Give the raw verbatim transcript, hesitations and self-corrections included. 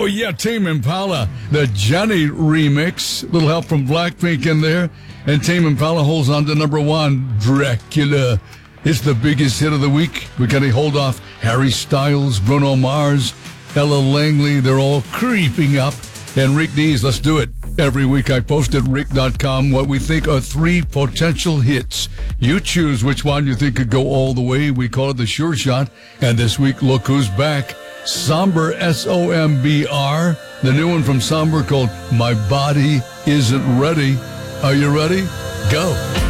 Oh, yeah, Tame Impala, the Johnny remix. A little help from Blackpink in there. And Tame Impala holds on to number one, Dracula. It's the biggest hit of the week. We got to hold off Harry Styles, Bruno Mars, Ella Langley. They're all creeping up. And Rick Dees, let's do it. Every week I post at rick dot com what we think are three potential hits. You choose which one you think could go all the way. We call it the sure shot. And this week, look who's back. Somber, S O M B R. The new one from Somber called My Body Isn't Ready. Are you ready? Go.